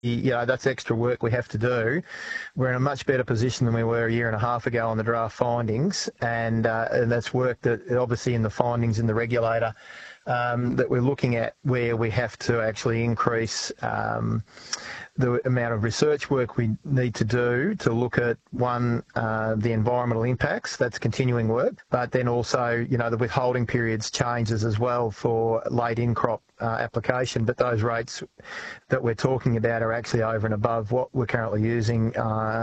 that's extra work we have to do. We're in a much better position than we were a year and a half ago on the draft findings, and that's work that obviously in the findings in the regulator that we're looking at, where we have to actually increase the amount of research work we need to do to look at, one, the environmental impacts. That's continuing work, but then also, the withholding periods changes as well for late in-crop application. But those rates that we're talking about are actually over and above what we're currently using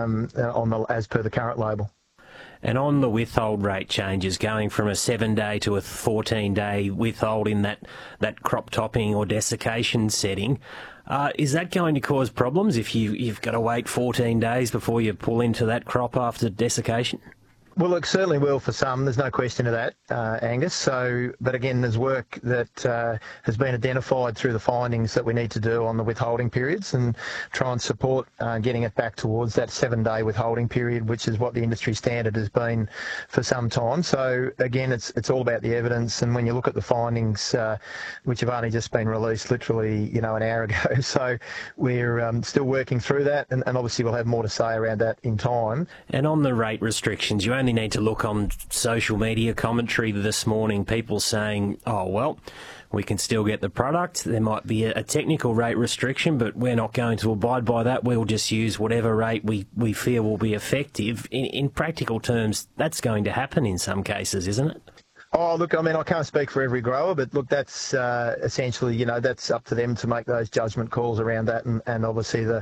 as per the current label. And on the withhold rate changes, going from a 7-day to a 14-day withhold in that crop topping or desiccation setting, is that going to cause problems if you've got to wait 14 days before you pull into that crop after desiccation? Well, it certainly will for some. There's no question of that, Angus. But again, there's work that has been identified through the findings that we need to do on the withholding periods and try and support getting it back towards that 7-day withholding period, which is what the industry standard has been for some time. So again, it's all about the evidence. And when you look at the findings, which have only just been released literally, an hour ago, so we're still working through that, and obviously we'll have more to say around that in time. And on the rate restrictions, you only need to look on social media commentary this morning, people saying, oh, well, we can still get the product. There might be a technical rate restriction, but we're not going to abide by that. We'll just use whatever rate we feel will be effective. In practical terms, that's going to happen in some cases, isn't it? Oh, look, I can't speak for every grower, but look, that's essentially, that's up to them to make those judgment calls around that, and obviously the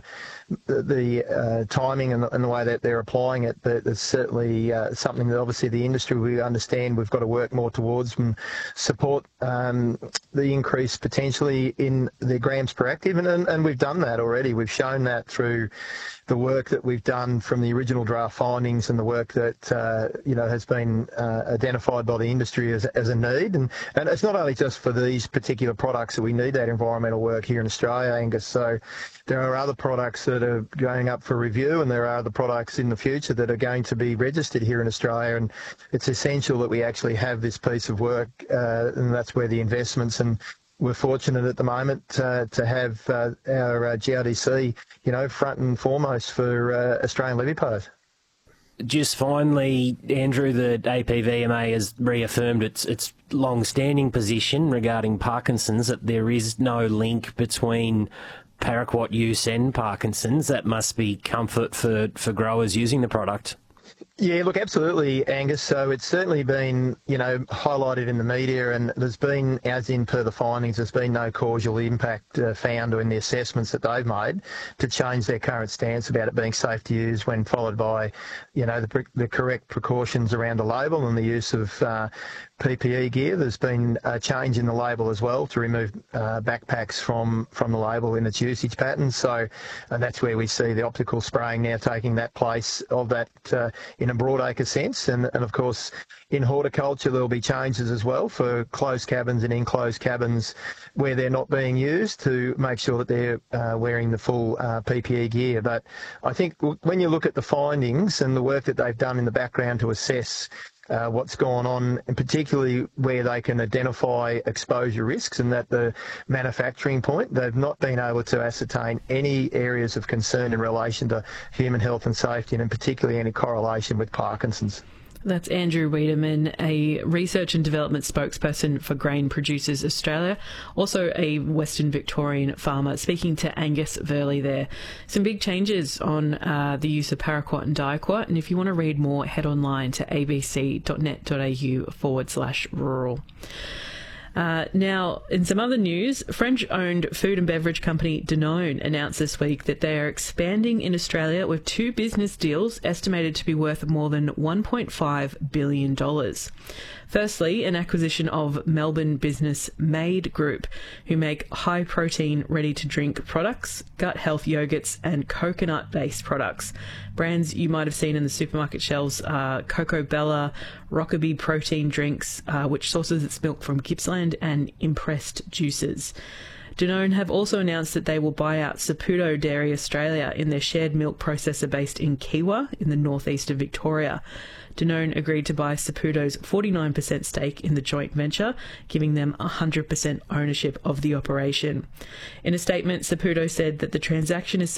timing and the way that they're applying it. But it's certainly something that obviously the industry, we understand we've got to work more towards and support the increase potentially in the grams per active, and we've done that already. We've shown that through the work that we've done from the original draft findings and the work that has been identified by the industry as a need, and it's not only just for these particular products that we need that environmental work here in Australia, Angus. So there are other products that are going up for review, and there are other products in the future that are going to be registered here in Australia, and it's essential that we actually have this piece of work, and that's where the investments, and we're fortunate at the moment to have our GRDC, front and foremost for Australian levy payers. Just finally, Andrew, the APVMA has reaffirmed its long-standing position regarding Parkinson's, that there is no link between paraquat use and Parkinson's. That must be comfort for growers using the product. Yeah, look, absolutely, Angus. So it's certainly been, highlighted in the media, and there's been, as in per the findings, there's been no causal impact found in the assessments that they've made to change their current stance about it being safe to use when followed by, the correct precautions around the label and the use of PPE gear. There's been a change in the label as well to remove backpacks from the label in its usage patterns. So, and that's where we see the optical spraying now taking that place of that in a broadacre sense. And of course, in horticulture, there'll be changes as well for closed cabins and enclosed cabins where they're not being used to make sure that they're wearing the full PPE gear. But I think when you look at the findings and the work that they've done in the background to assess what's gone on, and particularly where they can identify exposure risks, and at the manufacturing point, they've not been able to ascertain any areas of concern in relation to human health and safety, and in particularly any correlation with Parkinson's. That's Andrew Wiedemann, a research and development spokesperson for Grain Producers Australia, also a Western Victorian farmer, speaking to Angus Verley there. Some big changes on the use of paraquat and diquat, and if you want to read more, head online to abc.net.au/rural. Now, in some other news, French-owned food and beverage company Danone announced this week that they are expanding in Australia with 2 business deals estimated to be worth more than $1.5 billion. Firstly, an acquisition of Melbourne business Made Group, who make high-protein, ready-to-drink products, gut health yogurts and coconut-based products. Brands you might have seen in the supermarket shelves are Coco Bella, Rockaby Protein Drinks, which sources its milk from Gippsland, and Impressed Juices. Danone have also announced that they will buy out Saputo Dairy Australia in their shared milk processor based in Kiwa in the northeast of Victoria. Danone agreed to buy Saputo's 49% stake in the joint venture, giving them 100% ownership of the operation. In a statement, Saputo said that the transaction is